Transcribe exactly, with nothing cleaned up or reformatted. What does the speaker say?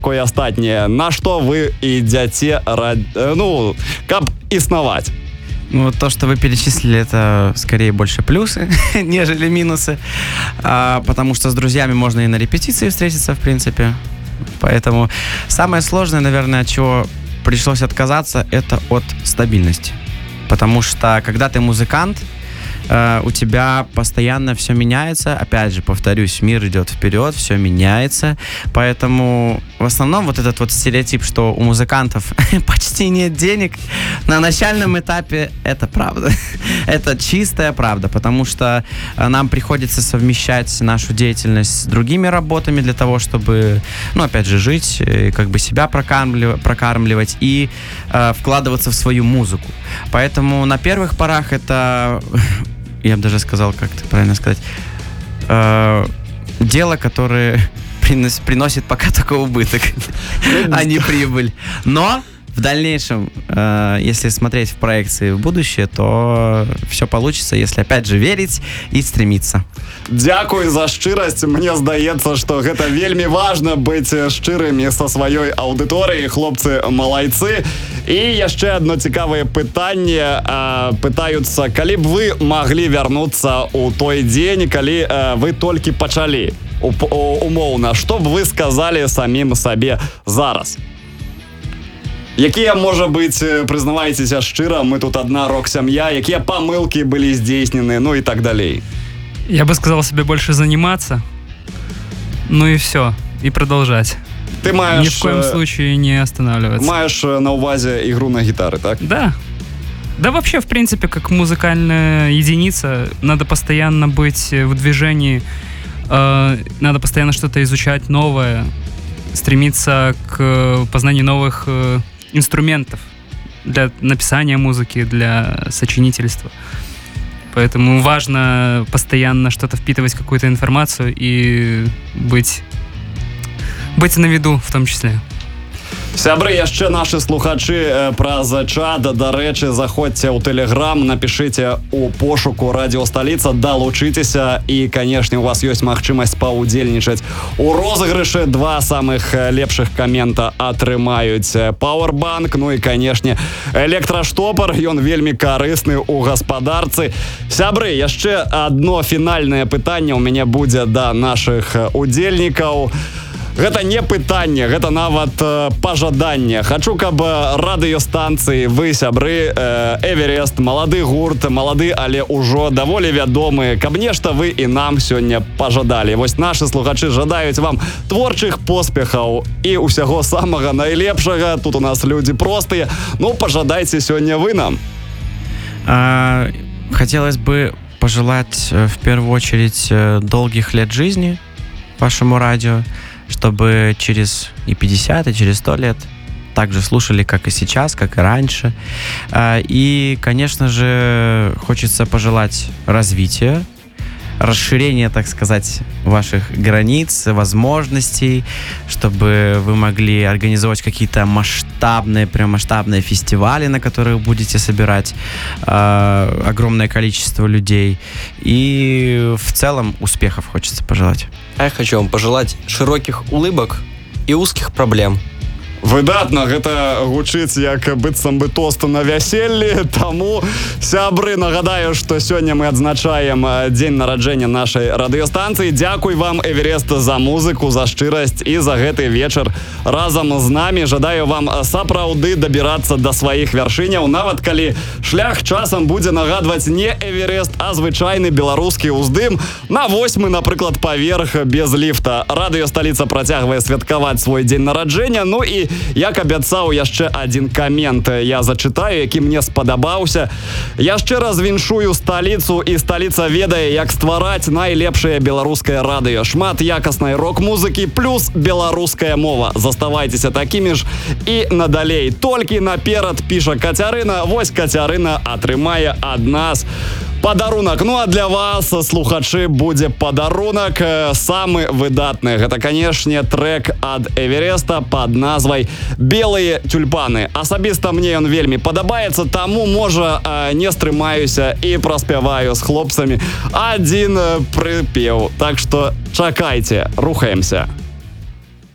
такое астатняе, на што вы ідзяце рад... ну, каб існаваць? Ну, то, что вы перечислили, это скорее больше плюсы, нежели минусы, а, потому что с друзьями можно и на репетиции встретиться, в принципе. Поэтому самое сложное, наверное, от чего пришлось отказаться, это от стабильности. Потому что, когда ты музыкант, Uh, у тебя постоянно все меняется. Опять же, повторюсь, мир идет вперед, все меняется. Поэтому в основном вот этот вот стереотип, что у музыкантов почти нет денег, на начальном этапе это правда. Это чистая правда, потому что нам приходится совмещать нашу деятельность с другими работами для того, чтобы, ну, опять же, жить, как бы себя прокармливать, прокармливать и uh, вкладываться в свою музыку. Поэтому на первых порах это... я бы даже сказал, как это правильно сказать, э, дело, которое принос, приносит пока только убыток, а не прибыль. Но в дальнейшем, э, если смотреть в проекции в будущее, то все получится, если опять же верить и стремиться. Дзякуй за шчырасць. Мне здаецца, што гэта вельмі важна быць шчырымі са сваёй аўдыторыяй. Хлопцы малайцы. І яшчэ адно цікавае пытанне. Пытаюцца, калі б вы маглі вярнуцца ў той дзень, калі вы толькі пачалі, умоўна, што б вы сказалі самім сабе зараз? Якія, можа быць, прызнавайцеся шчыра, мы тут одна рок-сям'я, якія памылкі былі здзейснены, ну и так далей? Я бы сказал себе больше заниматься, ну и все, и продолжать. Ты маешь... Ни в коем случае не останавливаться. Маешь на увазе игру на гитаре, так? Да. Да вообще, в принципе, как музыкальная единица, надо постоянно быть в движении, э, надо постоянно что-то изучать новое, стремиться к познанию новых э, инструментов для написания музыки, для сочинительства. Поэтому важно постоянно что-то впитывать, какую-то информацию и быть, быть на виду в том числе. Сябры, яшчэ нашы слухачы праз чат, дарэчы, заходзьце ў Тэлеграм, напішыце ў пошуку Радіо Сталіца, далучыцеся і, канешне, у вас ёсць магчымасць паўдзельнічаць у розыгрышы. Два самых лепшых камента атрымаюць пауэрбанк, ну і, канешне, электраштопар, ён вельмі карысны ў гаспадарцы. Сябры, яшчэ адно фінальнае пытанне ў мяне будзе да нашых удзельнікаў. Гэта не пытанне, гэта нават э, пажаданне. Хачу, каб радыёстанцыі, вы, сябры, э, Эверест, малады гурт, малады, але ўжо даволі вядомы, каб нешта вы і нам сёння пажадалі. Вось нашы слухачы жадаюць вам творчых поспехаў і ўсяго самага найлепшага. Тут у нас людзі простыя. Ну, пажадайце сёння вы нам. А, хотелось бы пожелать в первую очередь долгих лет жизни вашему радио, чтобы через и пятьдесят, и через сто лет так же слушали, как и сейчас, как и раньше. И, конечно же, хочется пожелать развития, расширения, так сказать, ваших границ, возможностей, чтобы вы могли организовать какие-то масштабные, прям масштабные фестивали, на которых будете собирать э, огромное количество людей. И в целом успехов хочется пожелать. А я хочу вам пожелать широких улыбок и узких проблем. Выдатна, гэта гучыць як быццам бы тост на вяселлі. Таму, сябры, нагадаю, што сёння мы адзначаем дзень нараджэння нашай радыёстанцыі. Дзякуй вам, Эверест, за музыку, за шчырасць і за гэты вечар разам з намі. Жадаю вам сапраўды дабірацца да сваіх вяршыняў, нават калі шлях часам будзе нагадваць не Эверест, а звычайны беларускі ўздым на восьмы, напрыклад, паверх без ліфта. Радыёсталіца працягвае святкаваць свой дзень нараджэння. Ну і як абяцаў, яшчэ адзін камент я зачытаю, які мне спадабаўся. Яшчэ раз віншую сталіцу, і сталіца ведае, як ствараць найлепшае беларускае радыё. Шмат якаснай рок-музыкі плюс беларуская мова. Заставайцеся такімі ж і надалей. Толькі наперад, піша Кацярына. Вось Кацярына атрымае ад нас падарунак. Ну а для вас, слухачы, будзе падарунак самы выдатны. Гэта, канешне, трэк ад Эвереста пад назвай «Белыя тюльпаны». Асабіста мне ён вельмі падабаецца, таму, можа, не стрымаюся і праспяваю з хлопцамі адзін прыпеў. Так што чакайце, рухаемся.